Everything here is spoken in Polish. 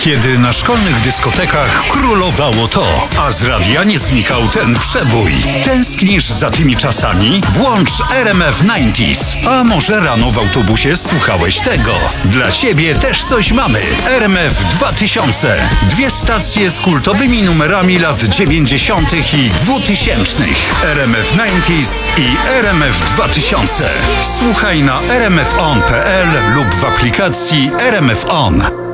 Kiedy na szkolnych dyskotekach królowało to, a z radia nie znikał ten przebój. Tęsknisz za tymi czasami? Włącz RMF 90s. A może rano w autobusie słuchałeś tego? Dla ciebie też coś mamy. RMF 2000. Dwie stacje z kultowymi numerami lat 90. i 2000. RMF 90s i RMF 2000. Słuchaj na rmfon.pl lub w aplikacji RMF On.